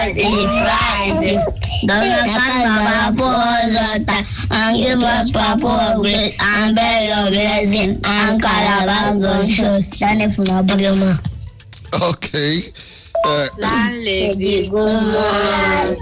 It's Friday. Don't Papa Pozota and give us Papa grace and bear your blessing and Calabago show. Okay. Landlady, good morning.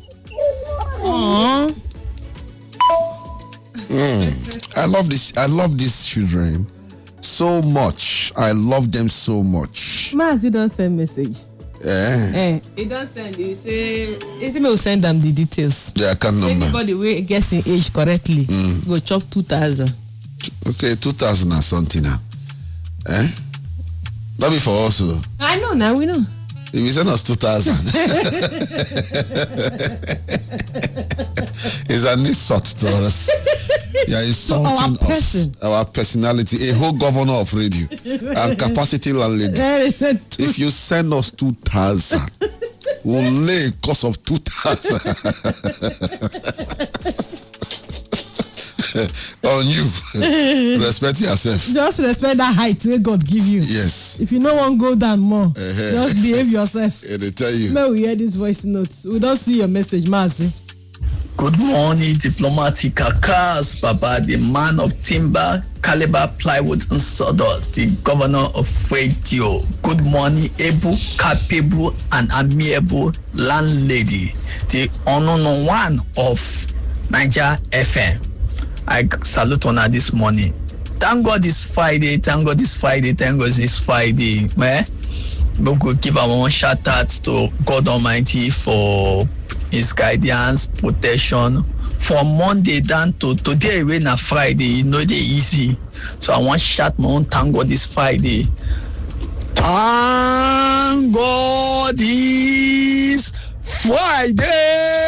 I love these children so much. I love them so much. Mazi don't send message. He don't send. He say will send them the details. The account number. Anybody will guess in age correctly. Go chop 2,000. Okay, 2,000 and something now. That be for us. I know now. We know. If you send us 2,000, it's an insult to us. Yeah, insulting us, our personality, a whole governor of radio, and capacity landlady. If you send us 2,000, we'll lay cost of 2,000 on you. Respect yourself. Just respect that height where God give you. Yes. If you no one go down more, just behave yourself. They tell you. May we hear this voice notes. We don't see your message, Marcy. Good morning, diplomatic cars, Baba, the man of timber, caliber, plywood, and sawdust, the governor of radio. Good morning, able, capable, and amiable landlady, the unknown one of Niger FM. I salute on her this morning. Thank God it's Friday. Thank God it's Friday. Thank God it's Friday. We could give our one shout out to God Almighty for His guidance, protection. From Monday down to today, when a Friday, they easy. So I want to shout my own thank God it's Friday. Thank God it's Friday.